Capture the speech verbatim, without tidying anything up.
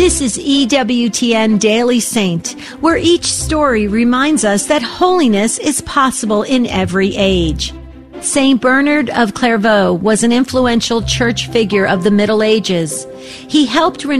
This is E W T N Daily Saint, where each story reminds us that holiness is possible in every age. Saint Bernard of Clairvaux was an influential church figure of the Middle Ages. He helped